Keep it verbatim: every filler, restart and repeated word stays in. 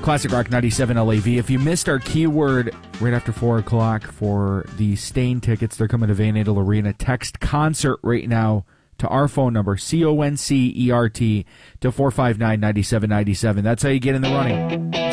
Classic Rock ninety-seven L A V. If you missed our keyword right after four o'clock for the Stain tickets, they're coming to Van Andel Arena. Text concert right now to our phone number, C O N C E R T, to four five nine, nine seven nine seven. That's how you get in the running.